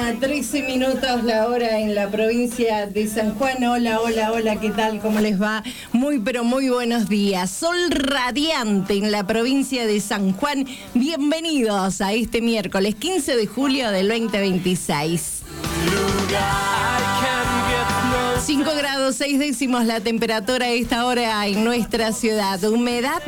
13 minutos la hora en la provincia de San Juan. Hola, hola, hola, ¿qué tal? ¿Cómo les va? Muy, pero muy buenos días. Sol radiante en la provincia de San Juan. Bienvenidos a este miércoles 15 de julio del 2026. 5 grados 6 décimos la temperatura a esta hora en nuestra ciudad. Humedad